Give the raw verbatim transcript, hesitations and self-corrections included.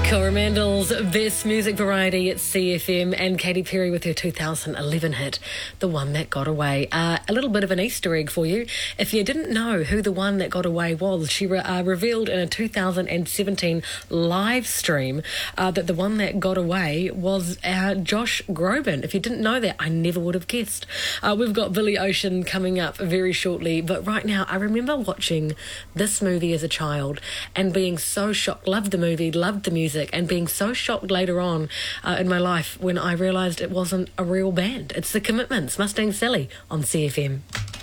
Coromandel's Best Music Variety at C F M, and Katy Perry with her two thousand eleven hit, The One That Got Away. Uh, a little bit of an Easter egg for you. If you didn't know who The One That Got Away was, she re- uh, revealed in a two thousand seventeen live stream uh, that The One That Got Away was uh, Josh Groban. If you didn't know that, I never would have guessed. Uh, we've got Billy Ocean coming up very shortly, but right now, I remember watching this movie as a child and being so shocked. Loved the movie, loved the music, and being so shocked later on uh, in my life when I realised it wasn't a real band. It's The Commitments, Mustang Sally on C F M.